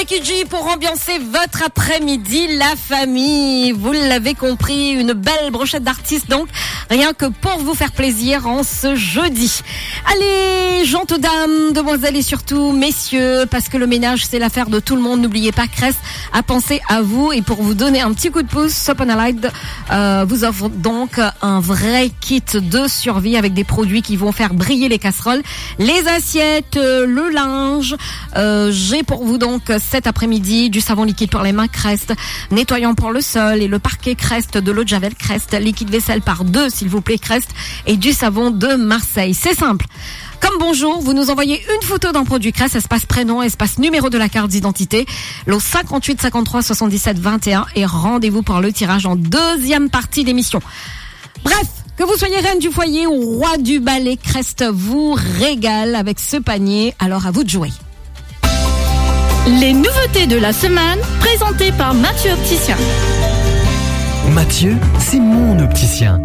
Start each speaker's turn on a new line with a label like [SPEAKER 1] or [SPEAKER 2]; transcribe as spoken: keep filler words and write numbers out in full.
[SPEAKER 1] Kiji pour ambiancer votre après-midi, la famille. Vous l'avez compris, une belle brochette d'artistes donc, rien que pour vous faire plaisir en ce jeudi. Allez, gentes dames, demoiselles et surtout messieurs, parce que le ménage c'est l'affaire de tout le monde. N'oubliez pas, Crest a pensé à vous et pour vous donner un petit coup de pouce, Sopanalide euh, vous offre donc un vrai kit de survie avec des produits qui vont faire briller les casseroles, les assiettes, le linge. Euh, j'ai pour vous donc cet après-midi du savon liquide pour les mains Crest, nettoyant pour le sol et le parquet Crest, de l'eau de Javel Crest, liquide vaisselle par deux s'il vous plaît Crest et du savon de Marseille. C'est simple. Comme bonjour, vous nous envoyez une photo d'un produit Crest, espace prénom, espace numéro de la carte d'identité, l'au cinquante-huit cinquante-trois soixante-dix-sept vingt et un et rendez-vous pour le tirage en deuxième partie d'émission. Bref, que vous soyez reine du foyer ou roi du ballet, Crest vous régale avec ce panier, alors à vous de jouer.
[SPEAKER 2] Les nouveautés de la semaine, présentées par Mathieu Opticien.
[SPEAKER 3] Mathieu, c'est mon opticien.